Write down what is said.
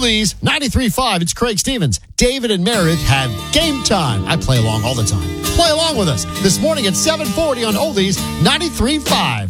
Oldies 93.5. It's Craig Stevens. David and Meredith have game time. I play along all the time. Play along with us this morning at 7:40 on Oldies 93.5.